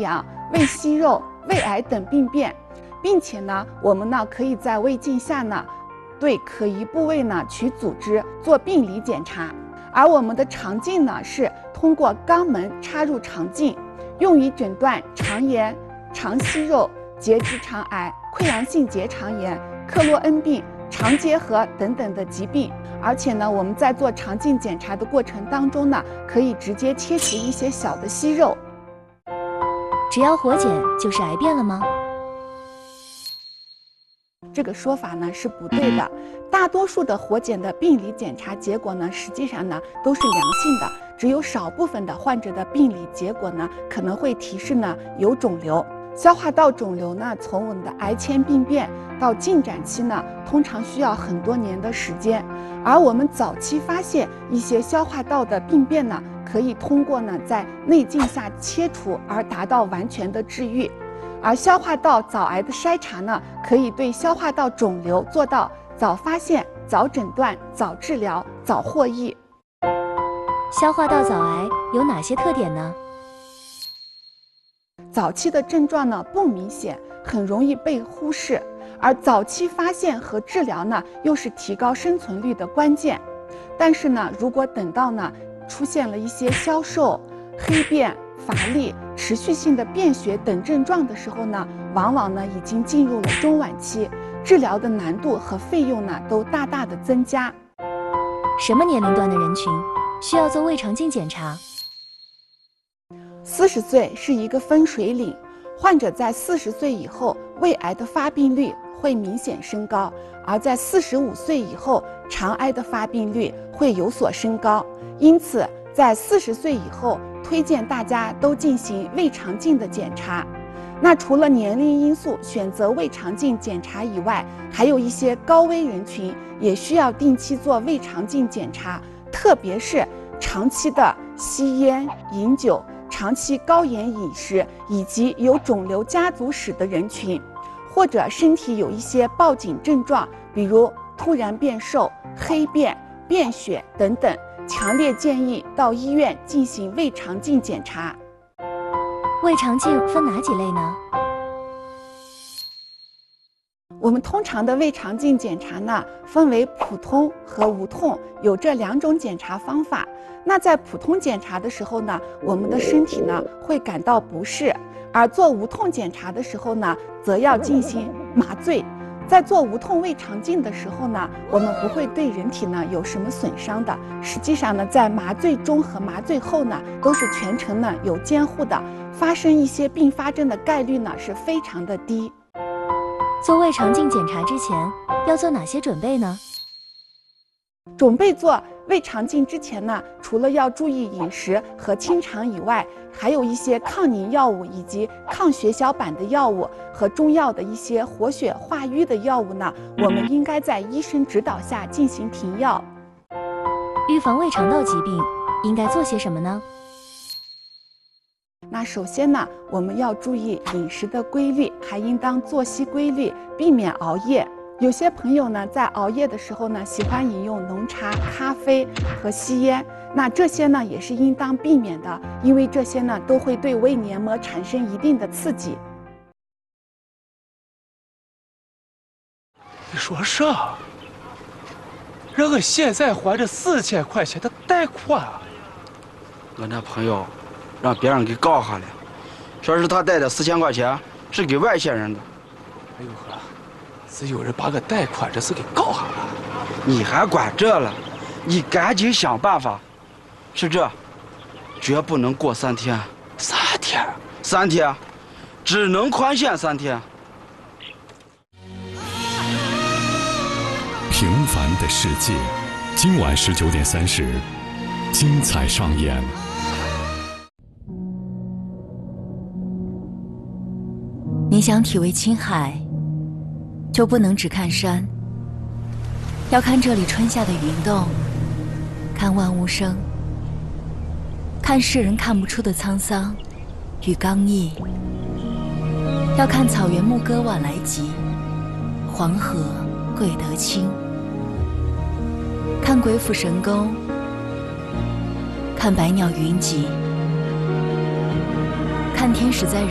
痒、胃息肉、胃癌等病变，并且呢，我们呢可以在胃镜下呢，对可疑部位呢取组织做病理检查。而我们的肠镜呢，是通过肛门插入肠镜，用于诊断肠炎、肠息肉、结直肠癌、溃疡性结肠炎、克罗恩病、肠结核等等的疾病。而且呢，我们在做肠镜检查的过程当中呢，可以直接切除一些小的息肉。 只要活检就是癌变了吗？ 这个说法呢是不对的。大多数的活检的病理检查结果呢，实际上呢都是良性的，只有少部分的患者的病理结果呢可能会提示呢有肿瘤。消化道肿瘤呢，从我们的癌前病变到进展期呢，通常需要很多年的时间。而我们早期发现一些消化道的病变呢，可以通过呢在内镜下切除而达到完全的治愈。而消化道早癌的筛查呢，可以对消化道肿瘤做到早发现、早诊断、早治疗、早获益。 消化道早癌有哪些特点呢？ 早期的症状呢不明显，很容易被忽视，而早期发现和治疗呢又是提高生存率的关键。但是呢，如果等到呢出现了一些消瘦、黑便、乏力、持续性的便血等症状的时候呢，往往呢已经进入了中晚期，治疗的难度和费用呢都大大的增加。 什么年龄段的人群需要做胃肠镜检查 ？40岁是一个分水岭，患者在40岁以后，胃癌的发病率会明显升高，而在45岁以后，肠癌的发病率会有所升高。因此，在40岁以后，推荐大家都进行胃肠镜的检查。那除了年龄因素选择胃肠镜检查以外，还有一些高危人群也需要定期做胃肠镜检查，特别是长期的吸烟、饮酒、长期高盐饮食以及有肿瘤家族史的人群，或者身体有一些报警症状，比如突然变瘦、黑便、便血等等，强烈建议到医院进行胃肠镜检查。 胃肠镜分哪几类呢？ 我们通常的胃肠镜检查呢，分为普通和无痛，有这2种检查方法。那在普通检查的时候呢，我们的身体呢会感到不适，而做无痛检查的时候呢，则要进行麻醉。在做无痛胃肠镜的时候呢，我们不会对人体呢有什么损伤的。实际上呢，在麻醉中和麻醉后呢，都是全程呢有监护的，发生一些并发症的概率呢是非常的低。 做胃肠镜检查之前要做哪些准备呢？ 准备做胃肠镜之前呢，除了要注意饮食和清肠以外，还有一些抗凝药物以及抗血小板的药物和中药的一些活血化瘀的药物呢，我们应该在医生指导下进行停药。 预防胃肠道疾病应该做些什么呢？ 那首先呢，我们要注意饮食的规律，还应当作息规律，避免熬夜。有些朋友呢，在熬夜的时候呢，喜欢饮用浓茶、咖啡和吸烟，那这些呢也是应当避免的，因为这些呢都会对胃黏膜产生一定的刺激。 你说啥？让我现在还这4000块钱的贷款啊！ 我那朋友让别人给告下了，说是他贷的4000块钱是给外县人的。 哎呦呵，是有人把我贷款这事给告下了。 你还管这了？你赶紧想办法。是这，绝不能过3天。 3天 ？3天，只能宽限3天。 平凡的世界，今晚19点30，精彩上演。 你想体味青海，就不能只看山，要看这里春夏的云动，看万物生，看世人看不出的沧桑与刚毅，要看草原牧歌晚来集，黄河贵德清，看鬼斧神工，看百鸟云集，看天使在